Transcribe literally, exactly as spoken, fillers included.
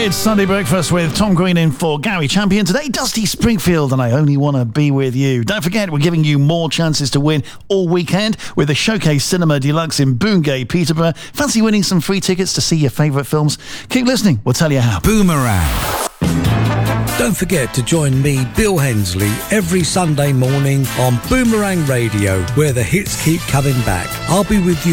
It's Sunday Breakfast with Tom Green in for Gary Champion. Today, Dusty Springfield and I Only Want to Be With You. Don't forget, we're giving you more chances to win all weekend with the Showcase Cinema Deluxe in Boongay, Peterborough. Fancy winning some free tickets to see your favourite films? Keep listening. We'll tell you how. Boomerang. Don't forget to join me, Bill Hensley, every Sunday morning on Boomerang Radio, where the hits keep coming back. I'll be with you